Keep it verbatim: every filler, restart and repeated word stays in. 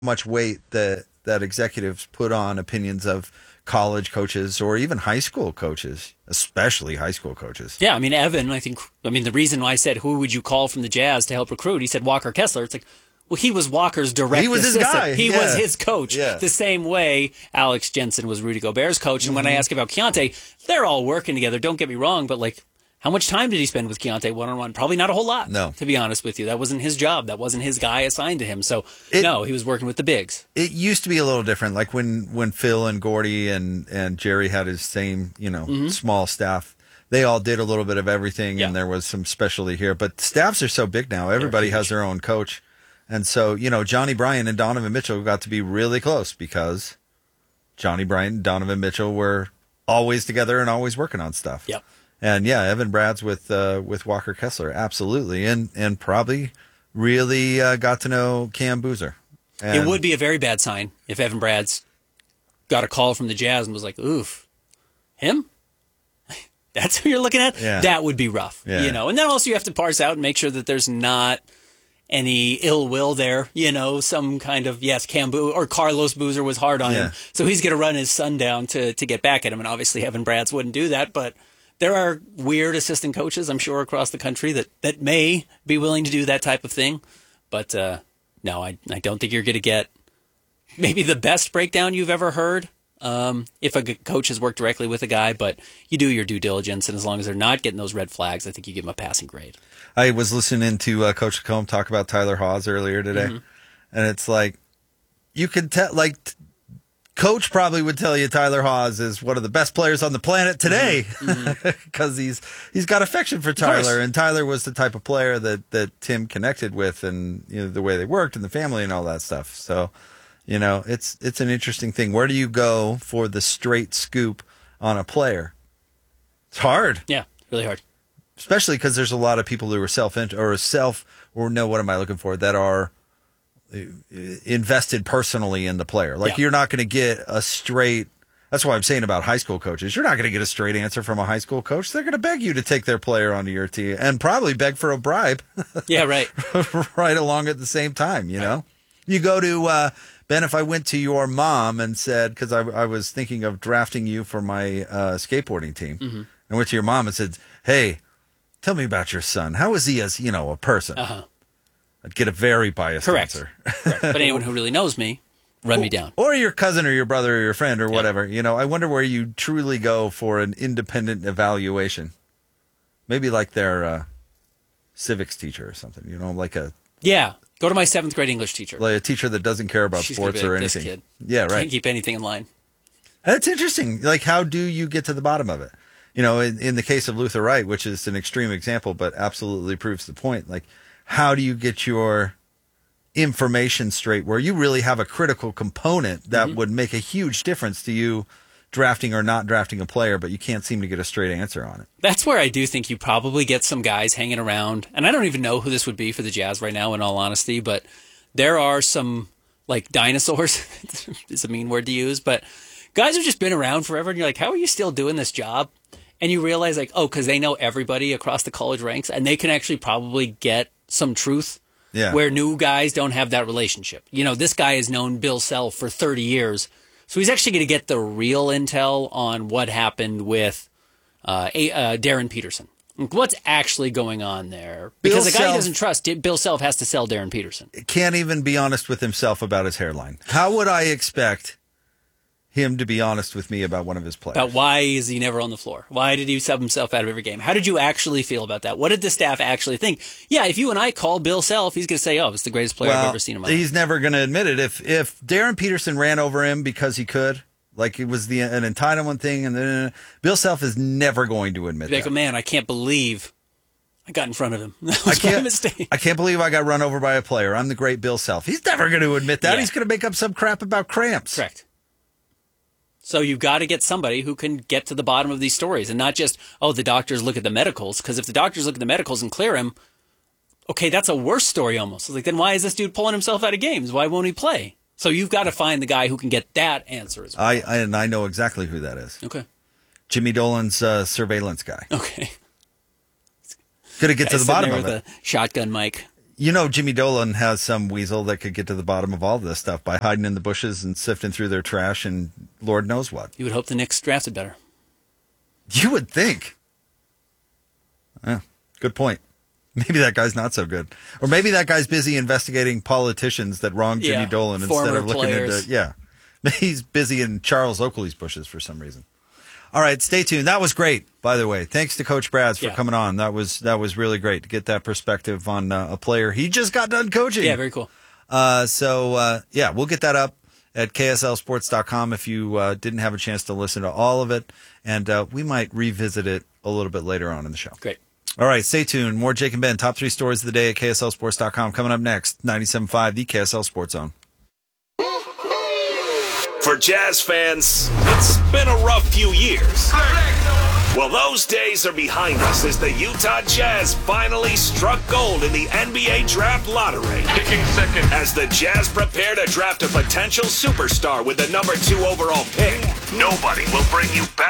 much weight that that executives put on opinions of college coaches or even high school coaches, especially high school coaches. Yeah, I mean, Evan, I think, I mean, the reason why I said, who would you call from the Jazz to help recruit? He said Walker Kessler. It's like, well, he was Walker's direct He was assistant. his guy. He yeah. was his coach. Yeah. The same way Alex Jensen was Rudy Gobert's coach. And mm-hmm. when I ask about Keontae, they're all working together. Don't get me wrong, but like, how much time did he spend with Keontae one-on-one? Probably not a whole lot, no. to be honest with you. That wasn't his job. That wasn't his guy assigned to him. So, it, no, he was working with the bigs. It used to be a little different. Like when, when Phil and Gordy and, and Jerry had his same, you know, mm-hmm. small staff, they all did a little bit of everything, yeah. and there was some specialty here. But staffs are so big now. Everybody has their own coach. And so, you know, Johnny Bryant and Donovan Mitchell got to be really close because Johnny Bryant and Donovan Mitchell were always together and always working on stuff. Yep. And yeah, Evan Brad's with uh, with Walker Kessler, absolutely, and and probably really uh, got to know Cam Boozer. And it would be a very bad sign if Evan Brad's got a call from the Jazz and was like, "Oof, him? That's who you're looking at." Yeah. That would be rough, yeah. you know. And then also you have to parse out and make sure that there's not any ill will there, you know, some kind of, yes, Cam Bo- or Carlos Boozer was hard on yeah. him, so he's going to run his son down to to get back at him. And obviously, Evan Brad's wouldn't do that, but there are weird assistant coaches, I'm sure, across the country that, that may be willing to do that type of thing. But uh, no, I, I don't think you're going to get maybe the best breakdown you've ever heard um, if a coach has worked directly with a guy. But you do your due diligence, and as long as they're not getting those red flags, I think you give them a passing grade. I was listening to uh, Coach Lacombe talk about Tyler Haws earlier today, mm-hmm. and it's like you could tell, like, t- Coach probably would tell you Tyler Haws is one of the best players on the planet today because mm-hmm. he's he's got affection for Tyler, and Tyler was the type of player that, that Tim connected with, and you know the way they worked and the family and all that stuff. So, you know, it's it's an interesting thing. Where do you go for the straight scoop on a player? It's hard. Yeah, really hard. Especially because there's a lot of people who are self or self or no, what am I looking for? That are invested personally in the player. Like yeah. you're not going to get a straight. That's why I'm saying about high school coaches. You're not going to get a straight answer from a high school coach. They're going to beg you to take their player onto your team and probably beg for a bribe. Yeah, right. Right along at the same time, you know. You go to uh, Ben. If I went to your mom and said, because I, I was thinking of drafting you for my uh, skateboarding team, mm-hmm. and went to your mom and said, "Hey, tell me about your son. How is he as, you know, a person?" Uh-huh. I'd get a very biased Correct. answer. Correct. But anyone who really knows me, run or, me down. Or your cousin or your brother or your friend or yeah. whatever. You know, I wonder where you truly go for an independent evaluation. Maybe like their uh, civics teacher or something, you know, like a... Yeah. Go to my seventh grade English teacher. Like a teacher that doesn't care about She's sports like, or this anything. Kid. Yeah, right. Can't keep anything in line. That's interesting. Like, how do you get to the bottom of it? You know, in, in the case of Luther Wright, which is an extreme example, but absolutely proves the point. Like, how do you get your information straight where you really have a critical component that mm-hmm. would make a huge difference to you drafting or not drafting a player, but you can't seem to get a straight answer on it? That's where I do think you probably get some guys hanging around, and I don't even know who this would be for the Jazz right now, in all honesty, but there are some, like, dinosaurs. It's a mean word to use, but guys who've just been around forever, and you're like, how are you still doing this job? And you realize, like, oh, because they know everybody across the college ranks, and they can actually probably get some truth yeah. where new guys don't have that relationship. You know, this guy has known Bill Self for thirty years, so he's actually going to get the real intel on what happened with uh, a, uh, Darren Peterson. What's actually going on there? Because Bill the guy Self, he doesn't trust, Bill Self has to sell Darren Peterson. Can't even be honest with himself about his hairline. How would I expect him to be honest with me about one of his players? About why is he never on the floor? Why did he sub himself out of every game? How did you actually feel about that? What did the staff actually think? Yeah, if you and I call Bill Self, he's going to say, oh, it's the greatest player well, I've ever seen in my life. He's never going to admit it. If if Darren Peterson ran over him because he could, like it was the an entitlement thing, and then Bill Self is never going to admit like, that. Like, man, I can't believe I got in front of him. That I was can't, my mistake. I can't believe I got run over by a player. I'm the great Bill Self. He's never going to admit that. Yeah. He's going to make up some crap about cramps. Correct. So you've got to get somebody who can get to the bottom of these stories and not just, oh, the doctors look at the medicals. Because if the doctors look at the medicals and clear him, okay, that's a worse story almost. It's like, then why is this dude pulling himself out of games? Why won't he play? So you've got to find the guy who can get that answer as well. I, I and I know exactly who that is. Okay. Jimmy Dolan's uh, surveillance guy. Okay. Gonna get Guy to the bottom there of with it. A shotgun mic. you know Jimmy Dolan has some weasel that could get to the bottom of all this stuff by hiding in the bushes and sifting through their trash and Lord knows what. You would hope the Knicks drafted better. You would think. Yeah, good point. Maybe that guy's not so good. Or maybe that guy's busy investigating politicians that wronged Jimmy Yeah, Dolan instead former of looking players. into... Yeah, he's busy in Charles Oakley's bushes for some reason. All right, stay tuned. That was great, by the way. Thanks to Coach Brads for Yeah. coming on. That was that was really great to get that perspective on uh, a player he just got done coaching. Yeah, very cool. Uh, so, uh, yeah, we'll get that up at K S L sports dot com if you uh, didn't have a chance to listen to all of it. And uh, we might revisit it a little bit later on in the show. Great. All right, stay tuned. More Jake and Ben, top three stories of the day at K S L sports dot com. Coming up next, ninety-seven point five, the K S L Sports Zone. For Jazz fans, it's been a rough few years. Well, those days are behind us as the Utah Jazz finally struck gold in the N B A Draft Lottery. Picking second. As the Jazz prepare to draft a potential superstar with the number two overall pick, nobody will bring you better